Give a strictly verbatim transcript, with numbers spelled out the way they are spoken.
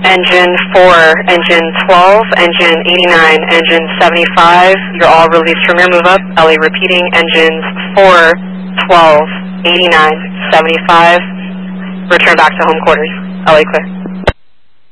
engine four, engine twelve, engine eighty-nine, engine seventy-five. You're all released from your move up. L A repeating, engines four, twelve, eighty-nine, seventy-five. Return back to home quarters. L A clear.